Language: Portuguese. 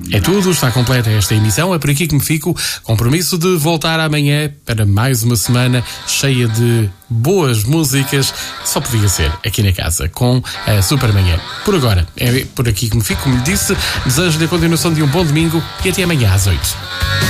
É tudo, está completa esta emissão. É por aqui que me fico. Compromisso de voltar amanhã para mais uma semana cheia de boas músicas. Só podia ser aqui na casa com a Supermanhã. Por agora, é por aqui que me fico. Como lhe disse, desejo-lhe a continuação de um bom domingo e até amanhã às 8.